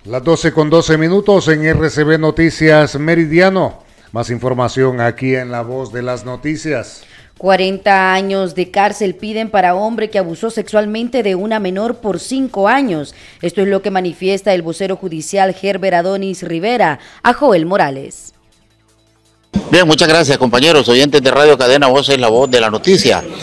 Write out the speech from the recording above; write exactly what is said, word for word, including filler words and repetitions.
Las doce con doce minutos en R C B Noticias Meridiano. Más información aquí en La Voz de las Noticias. cuarenta años de cárcel piden para hombre que abusó sexualmente de una menor por cinco años. Esto es lo que manifiesta el vocero judicial Herbert Adonis Rivera a Joel Morales. Bien, muchas gracias compañeros, oyentes de Radio Cadena Voz es la Voz de la Noticia.